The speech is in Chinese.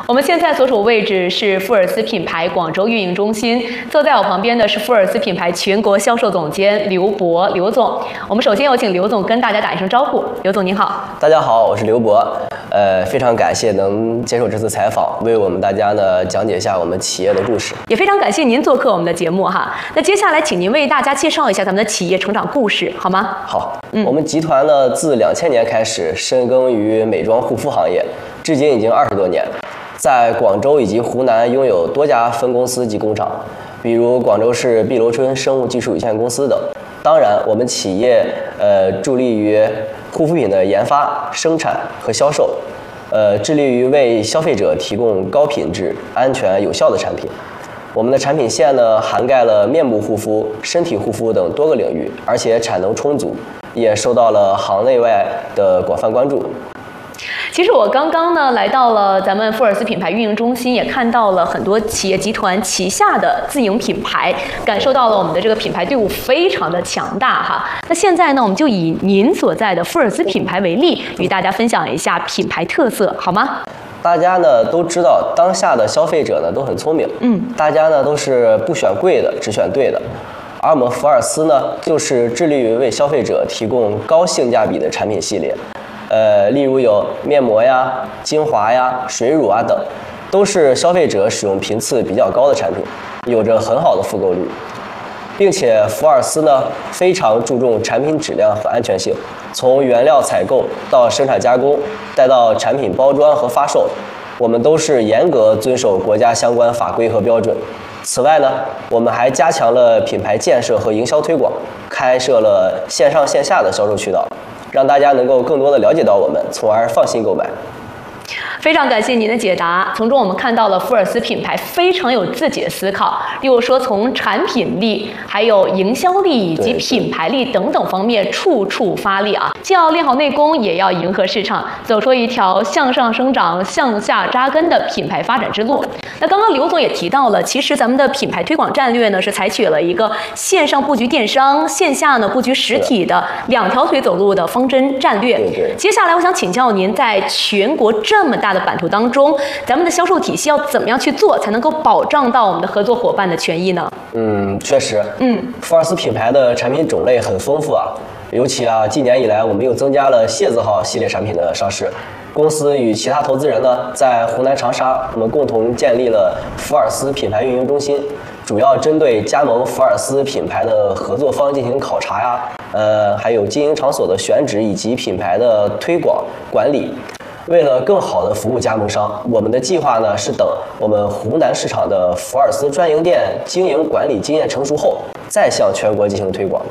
我们现在所处位置是富尔斯品牌广州运营中心，坐在我旁边的是富尔斯品牌全国销售总监刘博，刘总。我们首先有请刘总跟大家打一声招呼。刘总您好。 大家好，我是刘博。非常感谢能接受这次采访，为我们大家呢讲解一下我们企业的故事。 也非常感谢您做客我们的节目哈。那接下来请您为大家介绍一下咱们的企业成长故事，好吗？ 好，我们集团呢自2000年开始深耕于美妆护肤行业，至今已经20多年。在广州以及湖南拥有多家分公司及工厂，比如广州市碧螺春生物技术有限公司等。当然，我们企业致力于护肤品的研发、生产和销售，致力于为消费者提供高品质、安全、有效的产品。我们的产品线呢，涵盖了面部护肤、身体护肤等多个领域，而且产能充足，也受到了行内外的广泛关注。 其实我刚刚呢来到了咱们富尔斯品牌运营中心，也看到了很多企业集团旗下的自营品牌，感受到了我们的这个品牌队伍非常的强大哈。那现在呢，我们就以您所在的富尔斯品牌为例，与大家分享一下品牌特色，好吗？ 大家呢都知道，当下的消费者呢都很聪明，大家呢都是不选贵的，只选对的。而我们福尔斯呢，就是致力于为消费者提供高性价比的产品系列。例如有面膜呀、精华呀、水乳啊等，都是消费者使用频次比较高的产品，有着很好的复购率。并且福尔斯呢非常注重产品质量和安全性，从原料采购到生产加工，再到产品包装和发售，我们都是严格遵守国家相关法规和标准。此外呢，我们还加强了品牌建设和营销推广，开设了线上线下的销售渠道，让大家能够更多的了解到我们，从而放心购买。 非常感谢您的解答，从中我们看到了富尔斯品牌非常有自己的思考，例如说从产品力、还有营销力以及品牌力等等方面处处发力啊，既要练好内功，也要迎合市场，走出一条向上生长、向下扎根的品牌发展之路。那刚刚刘总也提到了，其实咱们的品牌推广战略呢是采取了一个线上布局电商、线下呢布局实体的2条腿走路的方针战略。接下来我想请教您，在全国这么大的版图当中，咱们的销售体系要怎么样去做，才能够保障到我们的合作伙伴的权益呢？ 确实，福尔斯品牌的产品种类很丰富啊，尤其近年以来我们又增加了蝎子号系列产品的上市。公司与其他投资人呢，在湖南长沙，我们共同建立了福尔斯品牌运营中心，主要针对加盟福尔斯品牌的合作方进行考察呀，还有经营场所的选址以及品牌的推广管理。为了更好的服务加盟商，我们的计划呢是等我们湖南市场的福尔斯专营店经营管理经验成熟后，再向全国进行推广。